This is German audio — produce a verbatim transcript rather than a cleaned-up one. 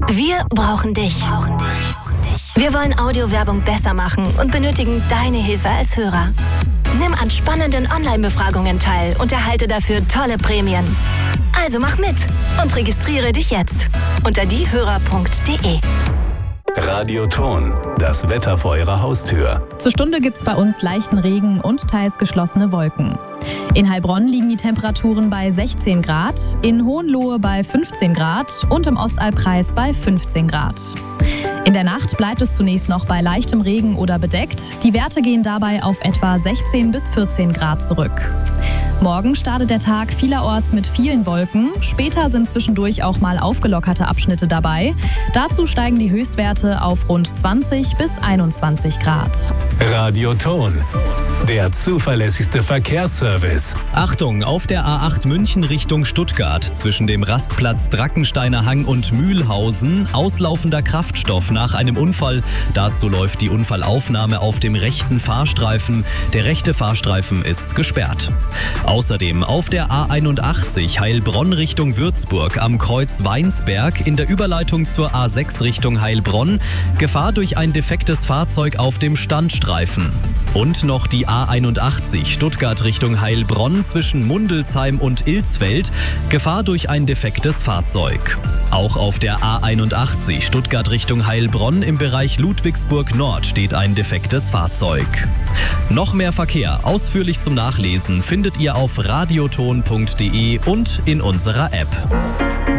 Wir brauchen dich. Wir wollen Audiowerbung besser machen und benötigen deine Hilfe als Hörer. Nimm an spannenden Online-Befragungen teil und erhalte dafür tolle Prämien. Also mach mit und registriere dich jetzt unter diehörer punkt de. Radioton, das Wetter vor Ihrer Haustür. Zur Stunde gibt's bei uns leichten Regen und teils geschlossene Wolken. In Heilbronn liegen die Temperaturen bei sechzehn Grad, in Hohenlohe bei fünfzehn Grad und im Ostallkreis bei fünfzehn Grad. In der Nacht bleibt es zunächst noch bei leichtem Regen oder bedeckt. Die Werte gehen dabei auf etwa sechzehn bis vierzehn Grad zurück. Morgen startet der Tag vielerorts mit vielen Wolken. Später sind zwischendurch auch mal aufgelockerte Abschnitte dabei. Dazu steigen die Höchstwerte auf rund zwanzig bis einundzwanzig Grad. Radioton, der zuverlässigste Verkehrsservice. Achtung, auf der A acht München Richtung Stuttgart zwischen dem Rastplatz Drackensteiner Hang und Mühlhausen auslaufender Kraftstoff nach einem Unfall. Dazu läuft die Unfallaufnahme auf dem rechten Fahrstreifen. Der rechte Fahrstreifen ist gesperrt. Außerdem auf der A einundachtzig Heilbronn Richtung Würzburg am Kreuz Weinsberg in der Überleitung zur A sechs Richtung Heilbronn Gefahr durch ein defektes Fahrzeug auf dem Standstreifen. Und noch die A einundachtzig Stuttgart Richtung Heilbronn zwischen Mundelsheim und Ilsfeld. Gefahr durch ein defektes Fahrzeug. Auch auf der A einundachtzig Stuttgart Richtung Heilbronn im Bereich Ludwigsburg Nord steht ein defektes Fahrzeug. Noch mehr Verkehr ausführlich zum Nachlesen findet ihr auf radioton punkt de und in unserer App.